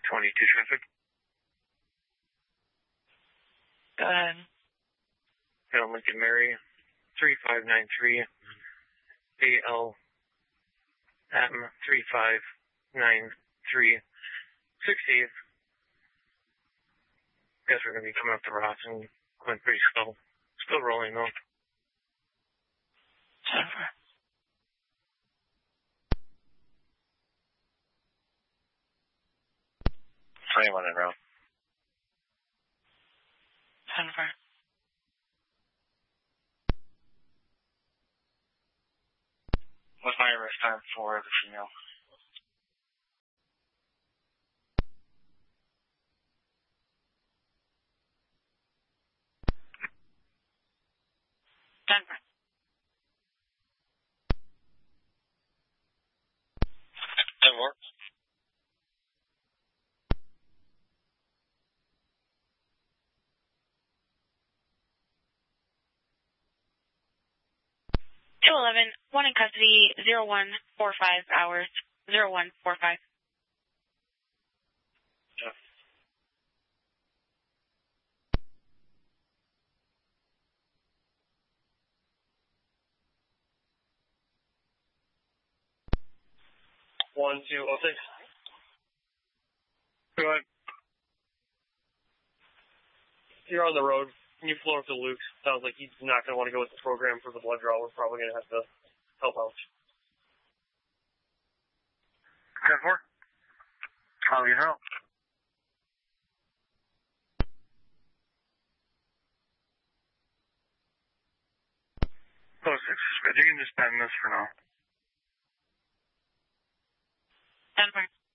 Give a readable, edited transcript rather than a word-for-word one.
22 traffic. Go ahead. Lincoln Mary, 3593 ALM 3593 68. Guess we're going to be coming up the Ross and going pretty slow. Still rolling though. 21 en route. 10-4. What's my arrest time for the female? 10-4. That works. Two 11, 1 in custody, 0145 hours, 0145. Yeah. One, two, oh, six. Go ahead. You're on the road. Can you floor up to Luke? Sounds like he's not going to want to go with the program for the blood draw. We're probably going to have to help out. 10-4. How do you help? Oh, 6 is good. You can just bend this for now. 10-4.